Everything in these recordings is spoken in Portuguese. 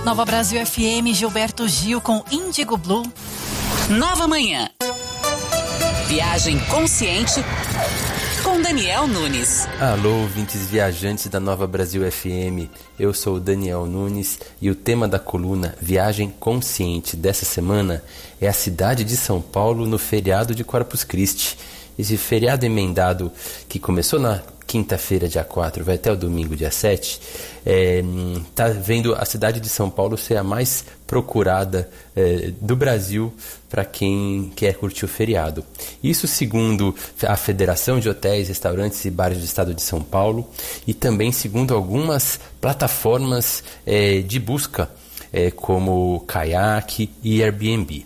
Nova Brasil FM, Gilberto Gil com Índigo Blue. Nova Manhã. Viagem consciente com Daniel Nunes. Alô, ouvintes viajantes da Nova Brasil FM. Eu sou o Daniel Nunes e o tema da coluna Viagem Consciente dessa semana é a cidade de São Paulo no feriado de Corpus Christi. Esse feriado emendado que começou na quinta-feira, dia 4, vai até o domingo, dia 7, está vendo a cidade de São Paulo ser a mais procurada do Brasil para quem quer curtir o feriado. Isso segundo a Federação de Hotéis, Restaurantes e Bares do Estado de São Paulo e também segundo algumas plataformas de busca, como Kayak e Airbnb.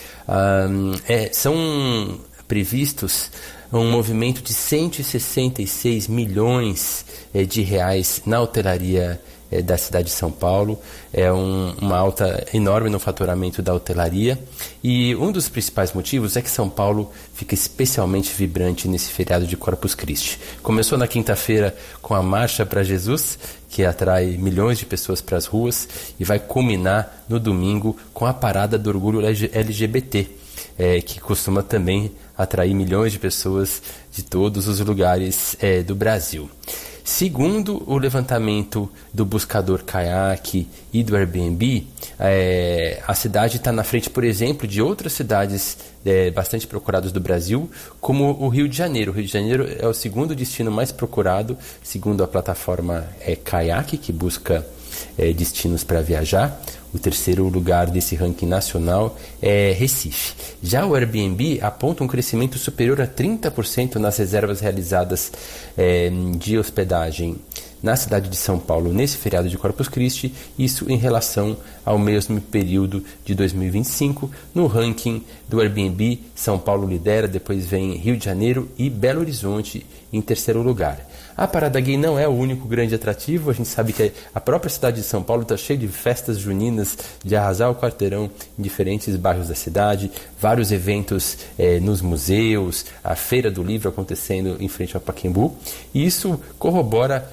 São previstos um movimento de 166 milhões de reais na hotelaria da cidade de São Paulo. É uma alta enorme no faturamento da hotelaria. E um dos principais motivos é que São Paulo fica especialmente vibrante nesse feriado de Corpus Christi. Começou na quinta-feira com a Marcha para Jesus, que atrai milhões de pessoas para as ruas, e vai culminar no domingo com a Parada do Orgulho LGBT, que costuma também atrair milhões de pessoas de todos os lugares do Brasil. Segundo o levantamento do buscador Kayak e do Airbnb, a cidade está na frente, por exemplo, de outras cidades bastante procuradas do Brasil, como o Rio de Janeiro. O Rio de Janeiro é o segundo destino mais procurado, segundo a plataforma Kayak, que busca destinos para viajar. O terceiro lugar desse ranking nacional é Recife. Já o Airbnb aponta um crescimento superior a 30% nas reservas realizadas de hospedagem na cidade de São Paulo nesse feriado de Corpus Christi, isso em relação ao mesmo período de 2025. No ranking do Airbnb, São Paulo lidera, depois vem Rio de Janeiro e Belo Horizonte em terceiro lugar. A Parada Gay não é o único grande atrativo. A gente sabe que a própria cidade de São Paulo está cheia de festas juninas, de arrasar o quarteirão em diferentes bairros da cidade, vários eventos nos museus, a Feira do Livro acontecendo em frente ao Pacaembu, e isso corrobora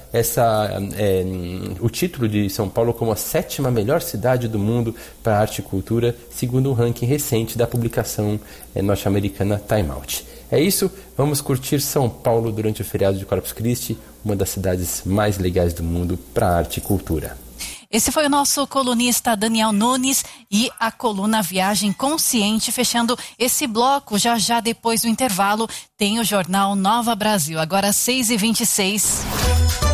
o título de São Paulo como a 7ª melhor cidade do mundo para arte e cultura, segundo um ranking recente da publicação norte-americana Time Out. É isso, vamos curtir São Paulo durante o feriado de Corpus Christi, uma das cidades mais legais do mundo para arte e cultura. Esse foi o nosso colunista Daniel Nunes e a coluna Viagem Consciente, fechando esse bloco. Já depois do intervalo tem o jornal Nova Brasil, agora 6h26.